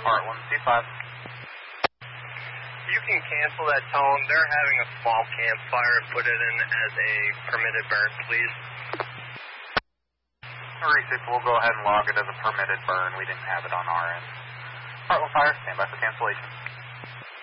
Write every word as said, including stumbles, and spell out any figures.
Heart one C five. You can cancel that tone. They're having a small campfire and put it in as a permitted burn, please. Receipt, we'll go ahead and log it as a permitted burn. We didn't have it on our end. Heart one Fire, stand by for cancellation.